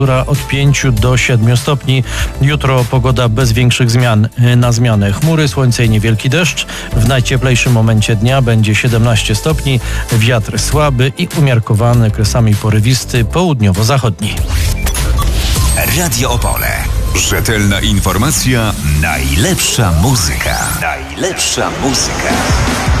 Od 5 do 7 stopni. Jutro pogoda bez większych zmian. Na zmianę chmury, słońce i niewielki deszcz. W najcieplejszym momencie dnia będzie 17 stopni. Wiatr słaby i umiarkowany, kresami porywisty, południowo-zachodni. Radio Opole. Rzetelna informacja, najlepsza muzyka. Najlepsza muzyka.